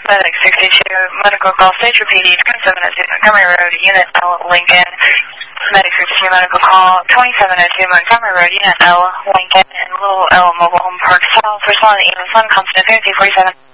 Medic 62, medical call, stage repeated, 2702 Montgomery Road, Unit L, Lincoln. Medic 62, medical call, 2702 Montgomery Road, Unit L, Lincoln, and Little L Mobile Home Park South. Responding to EMS 1, constant 5047.